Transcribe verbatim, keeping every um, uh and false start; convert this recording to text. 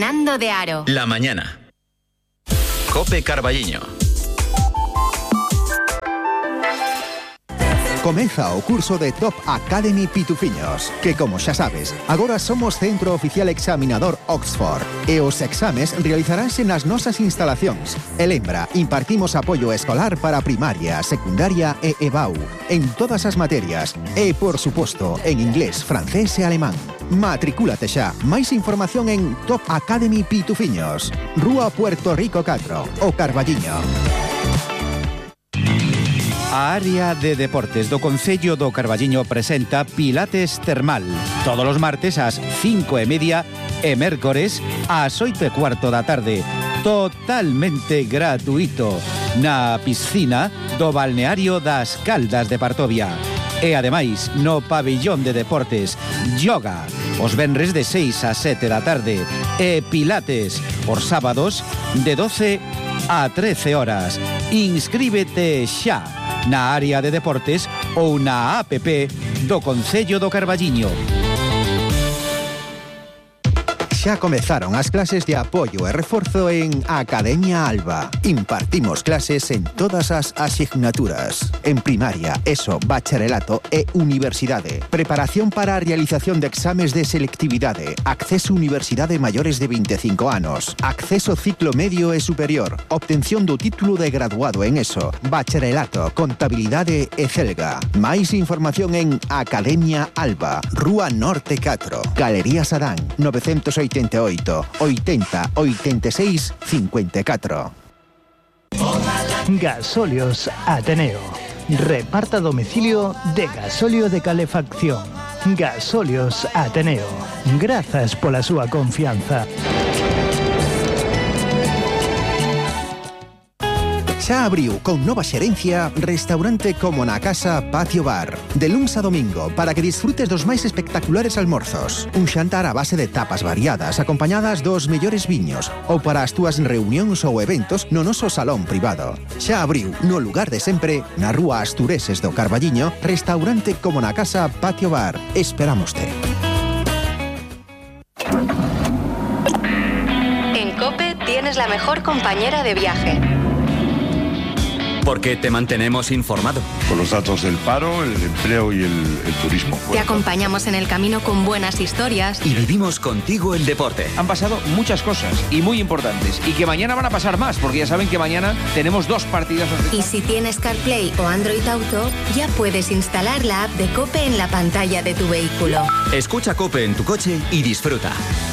Fernando de Aro. La mañana. Cope Carballiño. Comeza o curso de Top Academy Pitufiños, que como xa sabes, agora somos centro oficial examinador Oxford e os exames realizaránse nas nosas instalacións. E lembra, impartimos apoio escolar para primaria, secundaria e E B A U en todas as materias e, por suposto, en inglés, francés e alemán. Matricúlate xa. Máis información en Top Academy Pitufiños, Rúa Puerto Rico catro, o Carballiño. A área de deportes do Concello do Carballiño presenta Pilates Termal. Todos os martes ás cinco e media e mércores ás oito e cuarto da tarde. Totalmente gratuito. Na piscina do balneario das Caldas de Partovia. E ademais, no pabillón de deportes, yoga, os venres de seis a sete da tarde. E pilates, por sábados, de doce a trece horas. Inscríbete xa na área de deportes ou na app do Concello do Carballiño. Xa comezaron as clases de apoio e reforzo en Academia Alba. Impartimos clases en todas as asignaturas. En primaria, ESO, bacharelato e universidade. Preparación para a realización de exames de selectividade. Acceso a universidade maiores de veinticinco anos. Acceso ciclo medio e superior. Obtención do título de graduado en ESO, bacharelato, contabilidade e celga. Máis información en Academia Alba, Rúa Norte catro, Galería Sadán, novecientos oitenta e oito, oitenta, oitenta e seis, cincuenta e catro. Gasóleos Ateneo. Reparta a domicilio de gasóleo de calefacción. Gasóleos Ateneo. Grazas pola súa confianza. Xa abriu con nova xerencia restaurante Como na Casa Patio Bar. De luns a domingo para que disfrutes dos máis espectaculares almorzos. Un xantar a base de tapas variadas acompañadas dos mellores viños ou para as túas reunións ou eventos no noso salón privado. Xa abriu no lugar de sempre na Rúa Astureses do Carballiño restaurante Como na Casa Patio Bar. Esperámoste. En COPE tienes la mejor compañera de viaje. Porque te mantenemos informado. Con los datos del paro, el empleo y el, el turismo. Te acompañamos en el camino con buenas historias. Y vivimos contigo el deporte. Han pasado muchas cosas y muy importantes. Y que mañana van a pasar más, porque ya saben que mañana tenemos dos partidazos. Y si tienes CarPlay o Android Auto, ya puedes instalar la app de COPE en la pantalla de tu vehículo. Escucha COPE en tu coche y disfruta.